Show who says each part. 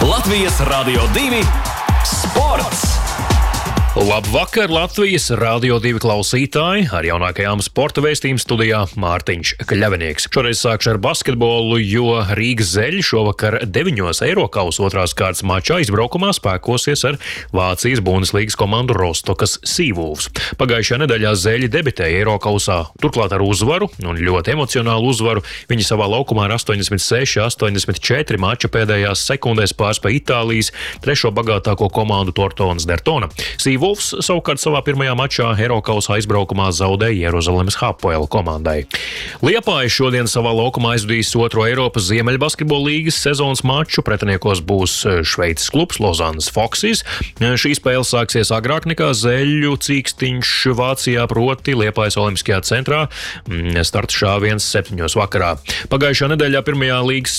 Speaker 1: Latvijas Radio 2 sports!
Speaker 2: Labvakar, Latvijas Radio 2 klausītāji! Ar jaunākajām sporta vēstījuma studijā Mārtiņš Kļavinieks. Šoreiz sākšu ar basketbolu, jo Rīgas Zeļi šovakar 9 Eirokausa otrās kārtas mačā izbraukumā spēkosies ar Vācijas Bundeslīgas komandu Rostokas Seawolves. Pagājušajā nedēļā Zeļi debitēja Eirokausā, turklāt ar uzvaru un ļoti emocionālu uzvaru. Viņi savā laukumā ar 86-84 mača pēdējās sekundēs pārspēja Itālijas trešo bagātāko komandu Tortonas Dertona. Wolves savukārt savā pirmajā mačā Eirokausā aizbraukumā zaudēja Jeruzalemes Hapoel komandai. Liepāja šodien savā laukumā aizvadīs otro Eiropas Ziemeļbasketbola līgas sezonas maču. Pretiniekos būs Šveices klubs Lausannes Foxes. Šī spēle sāksies agrāk nekā Zeļu cīkstiņš Vācijā, proti Liepājas Olimpiskajā centrā. Starta šāviens 7 vakarā. Pagājušā nedēļā pirmajā līgas